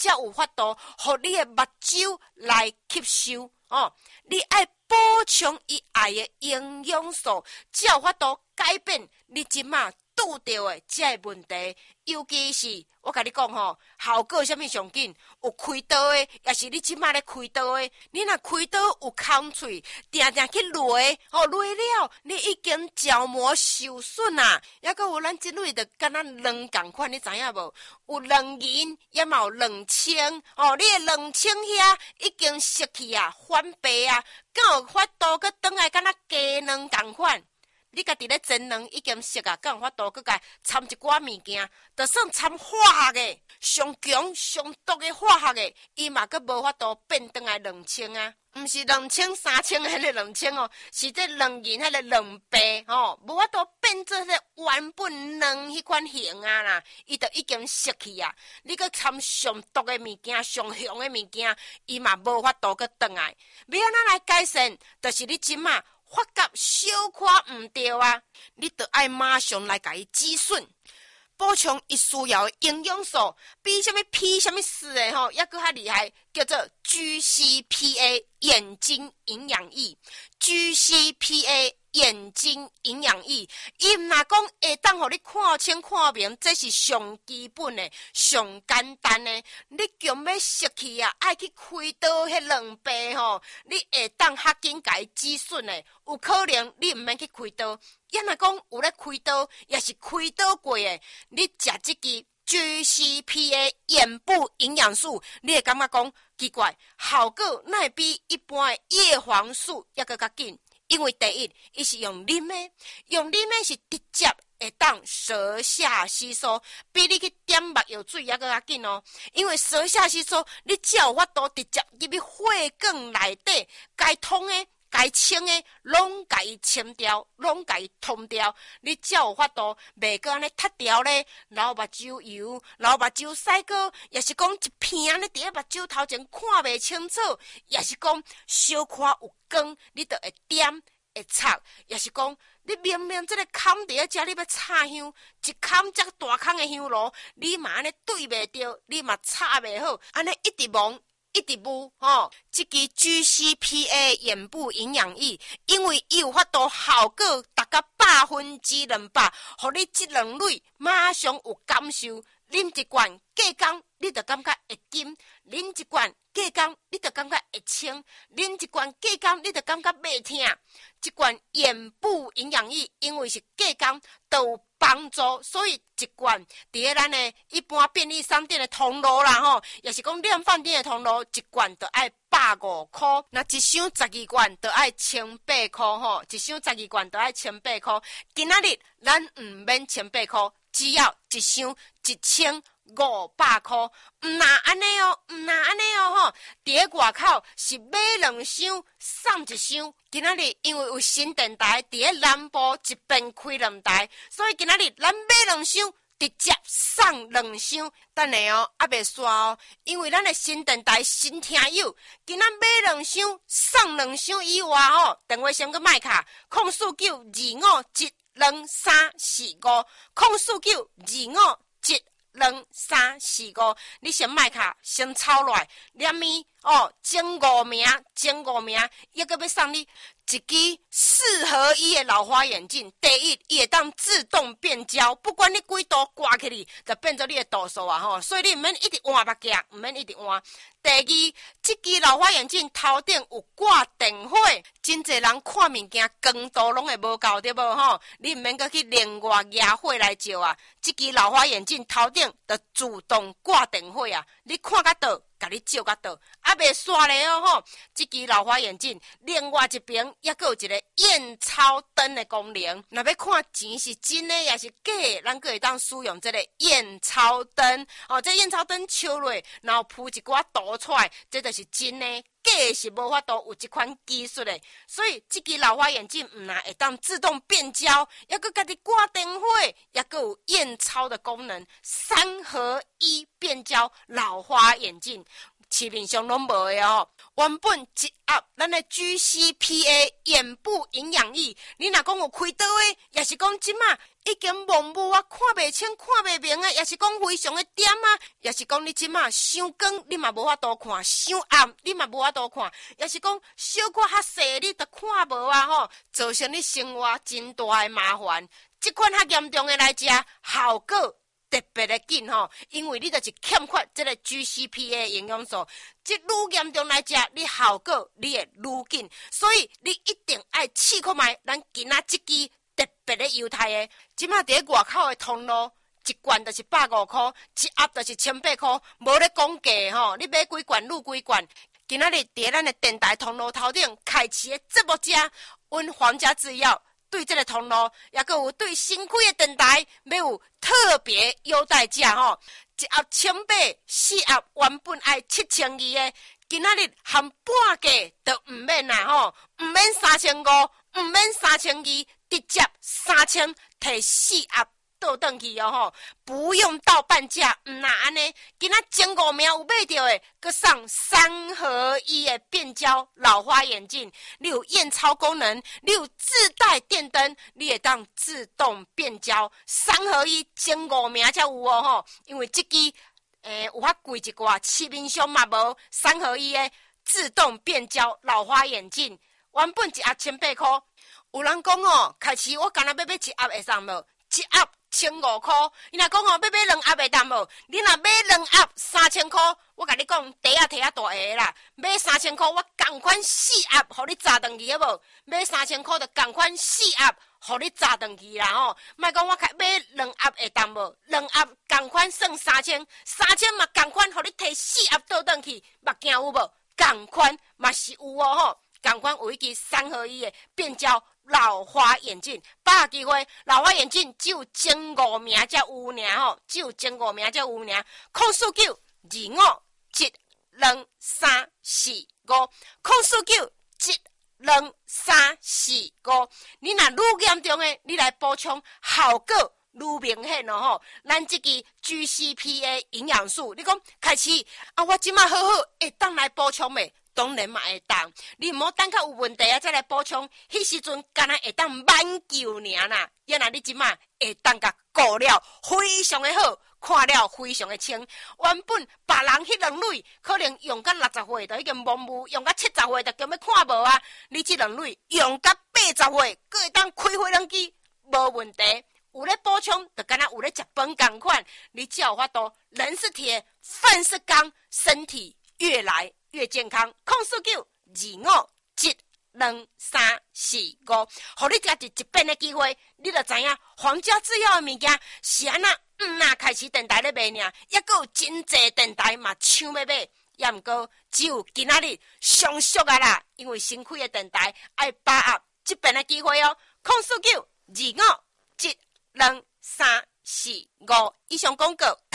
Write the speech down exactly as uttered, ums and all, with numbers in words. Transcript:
才有法度，互你的目睭来吸收哦。你爱补充伊爱的营养素，才有法度改变你即马拄到的这个问题。尤其是我甲你讲吼，效果啥物上紧？有开刀的，也是你即马咧开刀的。你若开刀有空喙，定定去勒，吼勒了，你已经角膜受损啊！抑阁有咱即类的，敢若卵共款，你知影无？有卵银，也嘛有卵清，哦，你的卵清遐已经失去啊，反白啊，敢有法度搁转来敢若鸡卵共款？你家己咧煎卵已经熟啊，敢有法度搁甲掺一寡物件，就算掺化学的、上强上毒的化学的，伊嘛搁无法度变转来卵清啊！毋是卵清、三清迄个卵清哦，是这卵银迄个卵白吼，无法度变做迄原本卵迄款型啊啦，伊就已经失去啊！你搁掺上毒的物件、上凶的物件，伊嘛无法度搁转来。要安怎来改善？就是你即马发觉小可毋对啊，你得爱马上来甲伊止损，补充伊需要的营养素，比什么 P 什么四的吼，抑搁较厉害，叫做 G C P A 眼睛营养液 ，G C P A 眼睛营养液，伊毋若讲会当互你看清看明，这是上基本的、上简单的。你强要失去啊，爱去开刀迄两倍吼，你会当较紧甲伊止损的，有可能你毋免去开刀。要若讲有咧开刀，也是开刀过的，你食即支 G C P A 眼部营养素，你会感觉讲奇怪，效果哪会比一般的叶黄素抑搁较紧？因为第一，伊是用啉的，用啉的是直接会当舌下吸收，比你去点目药水抑搁较紧哦。因为舌下吸收，你才有法度直接入去血管内底，该通的、该清的，拢甲伊清掉，拢甲伊通掉，你才有法度袂搁安尼塌掉咧。流目睭油、流目睭屎膏，也是讲一片咧伫咧目睭头前看袂清楚，也是讲小可有光，你就会点会擦，也是讲你明明这个空伫咧遮，你要插香，一空遮大空的香炉，你嘛安尼对袂着，你嘛插袂好，安尼一直忙。一直补吼，这支 G C P A 眼部营养液，因为伊有法度效果达到百分之两百，互你这两类马上有感受。啉一罐过工，你就感觉会金；啉一罐过工，你就感觉会清；啉一罐过工，你就感觉袂痛。这罐眼部营养液，因为是过工，都有帮助，所以一罐伫咧咱的一般便利商店的通路啦吼，也是讲量贩店的通路，一罐就爱百五块，那一箱十二罐就爱千八块吼，一箱十二罐就爱千八块。今仔日咱唔免千八块，只要一箱一千五百块。唔那安尼哦，唔那安尼哦吼，伫咧外口是买两箱送一箱。今仔日因为有新电台伫咧南部一边开两台，所以今仔日咱买两箱，直接送两箱。等下哦，还袂煞哦，因为咱的新电台新听友，今仔买两箱送两箱以外吼，电话先搁麦卡空四九二五一两三四五，空四九二五一两三四五，你先麦卡先抄落来，连咪哦，前五名，前五名，抑个要送你一支四合一的老花眼镜。第一，伊会当自动变焦，不管你几度挂起你，就变做你的度数啊吼，所以你毋免一直换目镜，毋免一直换。第二，这支老花眼镜头顶有挂电火，真侪人看物件光度拢会无够，对无吼？你毋免搁去另外野火来照啊。这支老花眼镜头顶就自动挂电火啊，你看甲倒，甲你照甲倒，啊袂煞咧哦吼。这支老花眼镜另外一边也阁有一个验钞灯的功能，若要看钱是真的也是假的，咱阁会当使用这个验钞灯哦。这验钞灯抽落，然后铺一寡图出来，这就是真的。假是无法度有这款技术的，所以这支老花眼镜唔但会当自动变焦，也阁家己挂电火，也阁有验钞的功能，三合一变焦老花眼镜。 市面上拢无的哦。原本一盒咱的 G C P A 眼部营养液，你若讲有开刀的，也是讲即马已经模糊啊，看袂清、看袂明的，也是讲非常的点啊，也是讲你即马伤光，你嘛无法度看；伤暗，你嘛无法度看；也是讲小可较细，你都看无啊吼，造成你生活真大的麻烦。即款较严重的来食，效果特别的紧吼，因为你就是欠缺这个 G C P A 营养素，即愈严重来食，你效果你会愈紧，所以你一定爱试看卖咱今仔即支特别的优待的。即马伫外口的通路，一罐就是百五块，一盒就是千八块，无咧讲价吼，你买几罐愈几罐。今仔日伫咱的电台通路头顶开启的节目遮，阮皇家制药对这个通路，也佮有对新开的电台要有特别优待价吼，一盒千八，四盒原本爱七千二的，今仔日含半价都唔免啦吼，唔免三千五，唔免三千二，直接三千摕四盒倒转去哦吼，不用到半价，唔那安尼，今仔前五名有买到的，佮送三合一的变焦老花眼镜，你有验钞功能，你有自带电灯，你会当自动变焦，三合一前五名才有哦吼，因为这支诶有较贵一寡，市面上嘛无三合一的自动变焦老花眼镜，原本一盒千八块，有人讲哦，开始我干那要买一盒会送无？一盒千五块，你若讲哦，要买两盒会当无？你若买两盒三千块，我甲你讲，底啊摕啊大个啦。买三千块，我共款四盒，互你炸断去好无？买三千块就共款四盒，互你炸断去啦吼。莫讲我开买两盒会当无？两盒共款算三千，三千嘛共款，互你摕四盒倒转去，目镜有无？共款嘛是有哦吼。共款有一支三合一的变焦老花眼镜，把握机会，老花眼镜只有前五名才有尔吼，只有前五名才有尔。空数九二五一两三四五，空数九一两三四五。你若愈严重的，你来补充效果愈明显咯吼。咱这支 G C P A 营养素，你讲开始啊，我即马好好会当来补充未？当然嘛会当，你毋好等较有问题啊再来补充，迄时阵敢若会当挽救尔啦。原来你即马会当甲顾了，非常的好，看了非常的清。原本别人迄两类可能用到六十岁就已经模糊，用到七十岁就根本看无啊。你这两类用到八十岁，佫会当开回两机，无问题。有咧补充，就敢若有咧食饭同款，你只要有法度，人是铁，饭是钢，身体越来越健康。空数九二五一两三四五，互你家己一遍的机会，你就知影皇家制药的物件是安那唔那开始电台咧卖尔，也佫有真济电台嘛抢要买，也毋过只有今仔日上俗啊啦，因为新开的电台爱把握这遍的机会哦。空数九二五一两三四五，以上广告